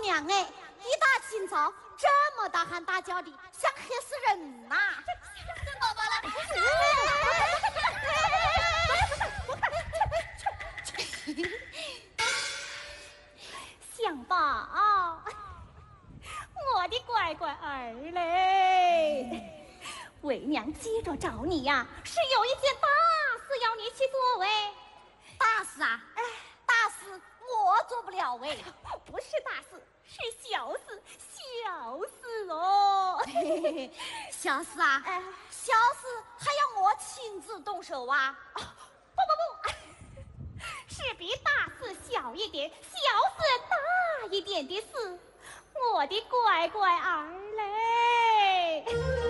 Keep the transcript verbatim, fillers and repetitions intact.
娘哎，一大清早这么大喊大叫的，想吓死人呐！ 吓死宝宝了！ 小宝，我的乖乖儿嘞，为娘急着找你呀，是有一件大事要你去做哎。 大事啊？哎，大事我做不了哎。 不是大事，是小事，小事哦。 小事啊？哎，小事还要我亲自动手啊？ 不不不，是比大事小一点，小事大一点的事，我的乖乖儿嘞。